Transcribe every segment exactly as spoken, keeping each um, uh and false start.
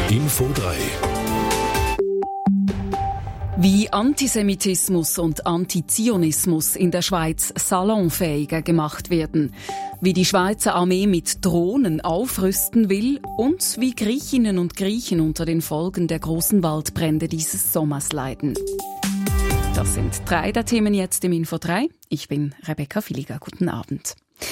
Info drei. Wie Antisemitismus und Antizionismus in der Schweiz salonfähiger gemacht werden, wie die Schweizer Armee mit Drohnen aufrüsten will und wie Griechinnen und Griechen unter den Folgen der großen Waldbrände dieses Sommers leiden. Das sind drei der Themen jetzt im Info drei. Ich bin Rebecca Villiger. Guten Abend.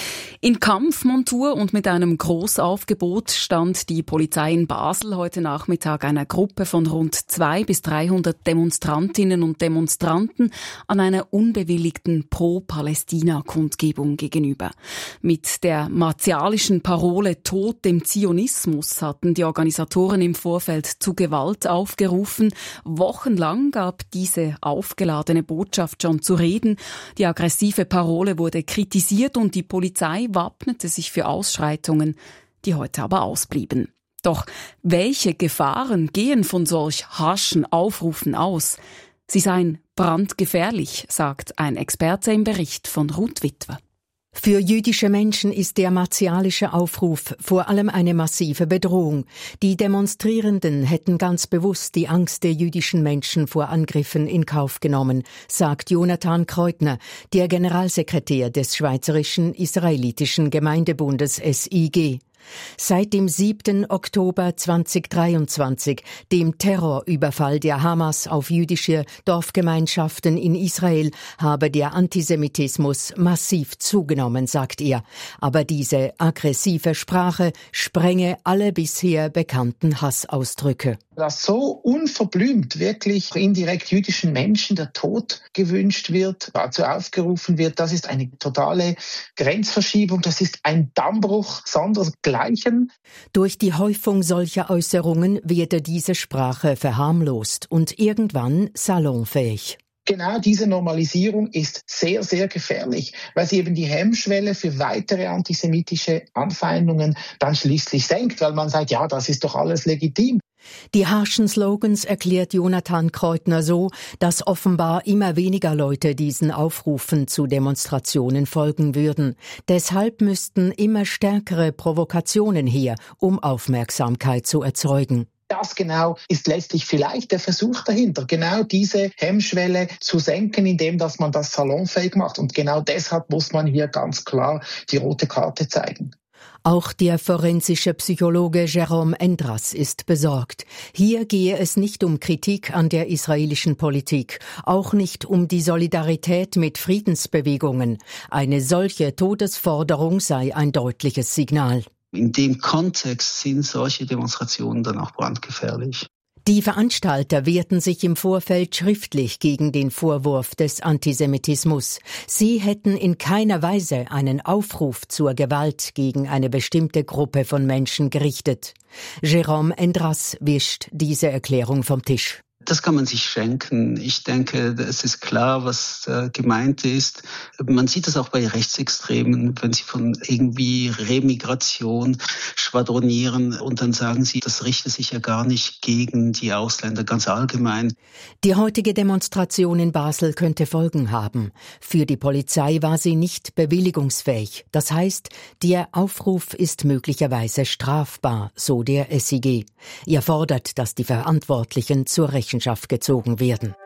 In Kampfmontur und mit einem Grossaufgebot stand die Polizei in Basel heute Nachmittag einer Gruppe von rund zweihundert bis dreihundert Demonstrantinnen und Demonstranten an einer unbewilligten Pro-Palästina-Kundgebung gegenüber. Mit der martialischen Parole Tod dem Zionismus hatten die Organisatoren im Vorfeld zu Gewalt aufgerufen. Wochenlang gab diese aufgeladene Botschaft schon zu reden. Die aggressive Parole wurde kritisiert und die Polizei wappnete sich für Ausschreitungen, die heute aber ausblieben. Doch welche Gefahren gehen von solch harschen Aufrufen aus? Sie seien brandgefährlich, sagt ein Experte im Bericht von Ruth Witwer. Für jüdische Menschen ist der martialische Aufruf vor allem eine massive Bedrohung. Die Demonstrierenden hätten ganz bewusst die Angst der jüdischen Menschen vor Angriffen in Kauf genommen, sagt Jonathan Kreutner, der Generalsekretär des Schweizerischen Israelitischen Gemeindebundes S I G. Seit dem siebten Oktober zweitausenddreiundzwanzig, dem Terrorüberfall der Hamas auf jüdische Dorfgemeinschaften in Israel, habe der Antisemitismus massiv zugenommen, sagt er. Aber diese aggressive Sprache sprenge alle bisher bekannten Hassausdrücke. Dass so unverblümt wirklich indirekt jüdischen Menschen der Tod gewünscht wird, dazu aufgerufen wird, das ist eine totale Grenzverschiebung, das ist ein Dammbruch sondersgleichen. Durch die Häufung solcher Äußerungen werde diese Sprache verharmlost und irgendwann salonfähig. Genau diese Normalisierung ist sehr, sehr gefährlich, weil sie eben die Hemmschwelle für weitere antisemitische Anfeindungen dann schließlich senkt, weil man sagt, ja, das ist doch alles legitim. Die harschen Slogans erklärt Jonathan Kreutner so, dass offenbar immer weniger Leute diesen Aufrufen zu Demonstrationen folgen würden. Deshalb müssten immer stärkere Provokationen her, um Aufmerksamkeit zu erzeugen. Das genau ist letztlich vielleicht der Versuch dahinter, genau diese Hemmschwelle zu senken, indem dass man das salonfähig macht. Und genau deshalb muss man hier ganz klar die rote Karte zeigen. Auch der forensische Psychologe Jérôme Endras ist besorgt. Hier gehe es nicht um Kritik an der israelischen Politik, auch nicht um die Solidarität mit Friedensbewegungen. Eine solche Todesforderung sei ein deutliches Signal. In dem Kontext sind solche Demonstrationen dann auch brandgefährlich. Die Veranstalter wehrten sich im Vorfeld schriftlich gegen den Vorwurf des Antisemitismus. Sie hätten in keiner Weise einen Aufruf zur Gewalt gegen eine bestimmte Gruppe von Menschen gerichtet. Jérôme Endras wischt diese Erklärung vom Tisch. Das kann man sich schenken. Ich denke, es ist klar, was äh, gemeint ist. Man sieht das auch bei Rechtsextremen, wenn sie von irgendwie Remigration schwadronieren und dann sagen sie, das richte sich ja gar nicht gegen die Ausländer, ganz allgemein. Die heutige Demonstration in Basel könnte Folgen haben. Für die Polizei war sie nicht bewilligungsfähig. Das heißt, der Aufruf ist möglicherweise strafbar, so der S I G. Er fordert, dass die Verantwortlichen zur Rechenschaft gezogen werden.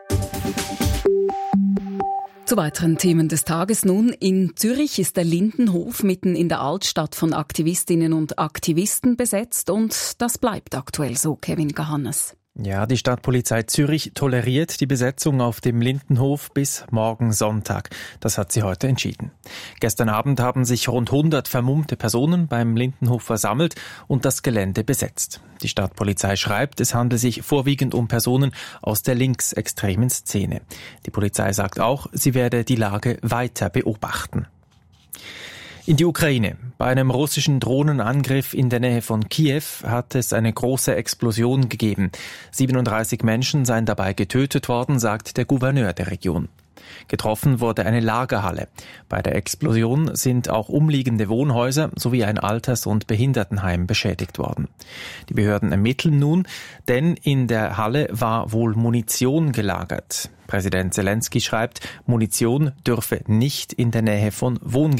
Zu weiteren Themen des Tages nun. In Zürich ist der Lindenhof mitten in der Altstadt von Aktivistinnen und Aktivisten besetzt und das bleibt aktuell so, Kevin Gahannes. Ja, die Stadtpolizei Zürich toleriert die Besetzung auf dem Lindenhof bis morgen Sonntag. Das hat sie heute entschieden. Gestern Abend haben sich rund hundert vermummte Personen beim Lindenhof versammelt und das Gelände besetzt. Die Stadtpolizei schreibt, es handle sich vorwiegend um Personen aus der linksextremen Szene. Die Polizei sagt auch, sie werde die Lage weiter beobachten. In die Ukraine. Bei einem russischen Drohnenangriff in der Nähe von Kiew hat es eine große Explosion gegeben. siebenunddreißig Menschen seien dabei getötet worden, sagt der Gouverneur der Region. Getroffen wurde eine Lagerhalle. Bei der Explosion sind auch umliegende Wohnhäuser sowie ein Alters- und Behindertenheim beschädigt worden. Die Behörden ermitteln nun, denn in der Halle war wohl Munition gelagert. Präsident Zelensky schreibt, Munition dürfe nicht in der Nähe von Wohngebieten